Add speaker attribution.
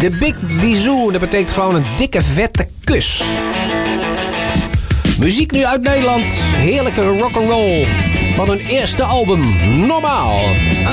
Speaker 1: De Big Bisou, dat betekent gewoon een dikke vette kus. Muziek nu uit Nederland. Heerlijke rock'n'roll van hun eerste album, Normaal.